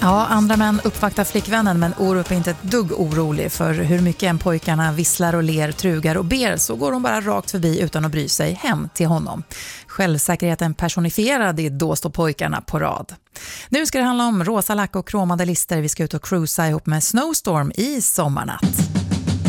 Ja, andra män uppvaktar flickvännen, men Orup är inte ett dugg orolig, för hur mycket än pojkarna visslar och ler, trugar och ber, så går hon bara rakt förbi utan att bry sig hem till honom. Självsäkerheten personifierad, är då står pojkarna på rad. Nu ska det handla om rosa lack och kromade lister. Vi ska ut och cruisa ihop med Snowstorm i Sommarnatt.